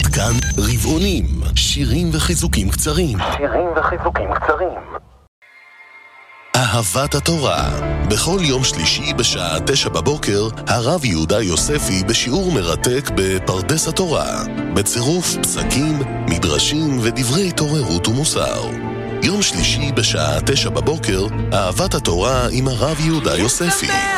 כאן רבעונים, שירים וחיזוקים קצרים. אהבת התורה. בכל יום שלישי בשעה 9 בבוקר, הרב יהודה יוספי בשיעור מרתק בפרדס התורה, בצירוף פסקים, מדרשים ודברי התעוררות ומוסר. יום שלישי בשעה 9 בבוקר, אהבת התורה עם הרב יהודה יוספי.